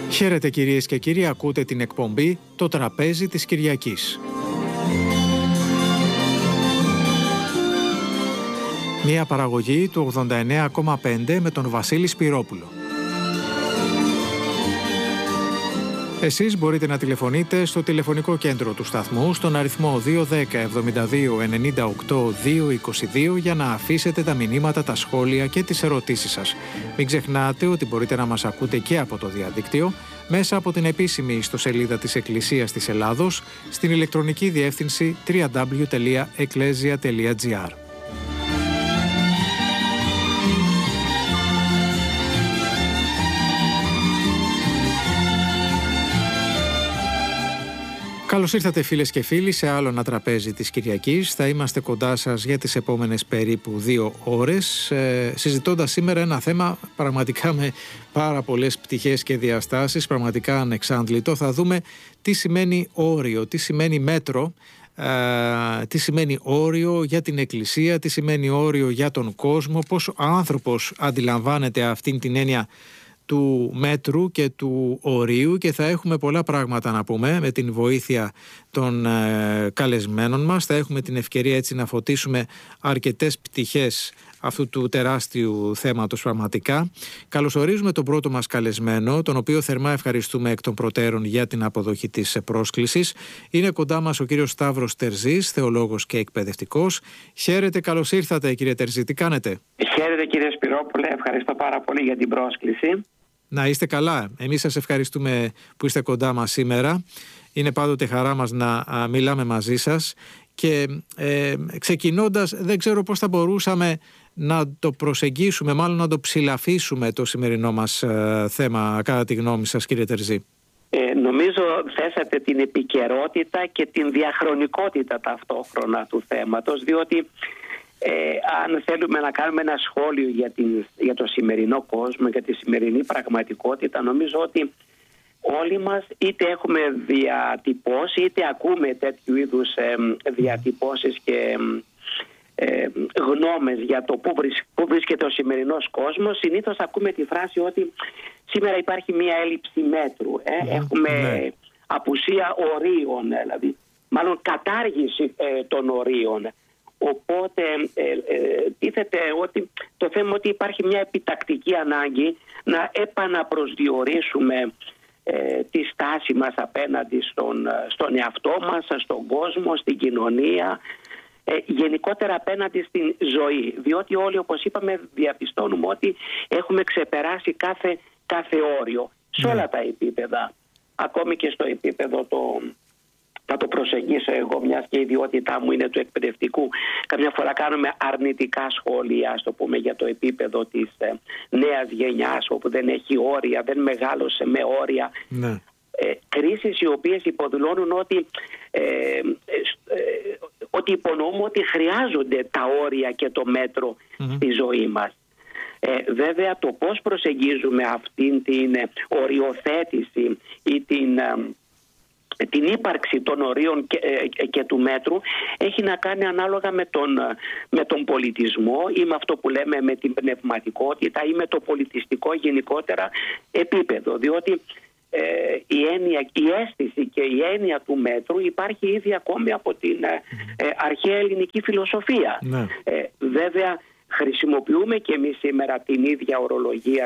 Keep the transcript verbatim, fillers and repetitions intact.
Χαίρετε κυρίες και κύριοι, ακούτε την εκπομπή «Το τραπέζι της Κυριακής». Μια παραγωγή του ογδόντα εννέα κόμμα πέντε με τον Βασίλη Σπυρόπουλο. Εσείς μπορείτε να τηλεφωνείτε στο τηλεφωνικό κέντρο του σταθμού στον αριθμό δύο ένα μηδέν εβδομήντα δύο ενενήντα οκτώ διακόσια είκοσι δύο για να αφήσετε τα μηνύματα, τα σχόλια και τις ερωτήσεις σας. Μην ξεχνάτε ότι μπορείτε να μας ακούτε και από το διαδίκτυο μέσα από την επίσημη ιστοσελίδα της Εκκλησίας της Ελλάδος στην ηλεκτρονική διεύθυνση double-u double-u double-u τελεία εκκλέσια τελεία τζι άρ. Καλώς ήρθατε φίλες και φίλοι σε άλλο ένα τραπέζι της Κυριακής. Θα είμαστε κοντά σας για τις επόμενες περίπου δύο ώρες, ε, συζητώντας σήμερα ένα θέμα πραγματικά με πάρα πολλές πτυχές και διαστάσεις, πραγματικά ανεξάντλητο. Θα δούμε τι σημαίνει όριο, τι σημαίνει μέτρο, ε, τι σημαίνει όριο για την Εκκλησία, τι σημαίνει όριο για τον κόσμο, πώς ο άνθρωπος αντιλαμβάνεται αυτήν την έννοια του μέτρου και του ορίου, και θα έχουμε πολλά πράγματα να πούμε με την βοήθεια των ε, καλεσμένων μας. Θα έχουμε την ευκαιρία έτσι να φωτίσουμε αρκετές πτυχές αυτού του τεράστιου θέματος πραγματικά. Καλωσορίζουμε τον πρώτο μας καλεσμένο, τον οποίο θερμά ευχαριστούμε εκ των προτέρων για την αποδοχή της πρόσκλησης. Είναι κοντά μας ο κύριος Σταύρος Τερζής, θεολόγος και εκπαιδευτικός. Χαίρετε, καλώς ήρθατε κύριε Τερζή, τι κάνετε? Χαίρετε κύριε Σπυρόπουλε, ευχαριστώ πάρα πολύ για την πρόσκληση. Να είστε καλά. Εμείς σας ευχαριστούμε που είστε κοντά μας σήμερα. Είναι πάντοτε χαρά μας να α, μιλάμε μαζί σας. Και ε, ξεκινώντας, δεν ξέρω πώς θα μπορούσαμε να το προσεγγίσουμε, μάλλον να το ψηλαφίσουμε το σημερινό μας ε, θέμα, κατά τη γνώμη σας κύριε Τερζή. Ε, νομίζω θέσατε την επικαιρότητα και την διαχρονικότητα ταυτόχρονα του θέματος, διότι Ε, αν θέλουμε να κάνουμε ένα σχόλιο για, την, για το σημερινό κόσμο, για τη σημερινή πραγματικότητα, νομίζω ότι όλοι μας είτε έχουμε διατυπώσει είτε ακούμε τέτοιου είδους ε, διατυπώσεις και ε, γνώμες για το πού, βρισ, πού βρίσκεται ο σημερινός κόσμος. Συνήθως ακούμε τη φράση ότι σήμερα υπάρχει μια έλλειψη μέτρου, ε, mm, έχουμε ναι. απουσία ορίων, δηλαδή μάλλον κατάργηση ε, των ορίων. Οπότε ε, ε, τίθεται ότι το θέμα ότι υπάρχει μια επιτακτική ανάγκη να επαναπροσδιορίσουμε ε, τη στάση μας απέναντι στον, στον εαυτό μας, στον κόσμο, στην κοινωνία, ε, γενικότερα απέναντι στην ζωή. Διότι όλοι, όπως είπαμε, διαπιστώνουμε ότι έχουμε ξεπεράσει κάθε, κάθε όριο σε όλα τα επίπεδα, ακόμη και στο επίπεδο το... Να το προσεγγίσω εγώ, μιας και η ιδιότητά μου είναι του εκπαιδευτικού. Καμιά φορά κάνουμε αρνητικά σχόλια, ας το πούμε, για το επίπεδο της ε, νέας γενιάς, όπου δεν έχει όρια, δεν μεγάλωσε με όρια. Ναι. Ε, κρίσεις οι οποίες υποδηλώνουν ότι, ε, ε, ε, ότι υπονοούμε ότι χρειάζονται τα όρια και το μέτρο mm-hmm. στη ζωή μας. Ε, βέβαια, το πώς προσεγγίζουμε αυτήν την ε, οριοθέτηση ή την... Ε, την ύπαρξη των ορίων και, ε, και του μέτρου έχει να κάνει ανάλογα με τον, με τον πολιτισμό ή με αυτό που λέμε με την πνευματικότητα ή με το πολιτιστικό γενικότερα επίπεδο, διότι ε, η, έννοια, η αίσθηση και η έννοια του μέτρου υπάρχει ήδη ακόμη από την ε, αρχαία ελληνική φιλοσοφία. Ναι. Ε, βέβαια χρησιμοποιούμε και εμείς σήμερα την ίδια ορολογία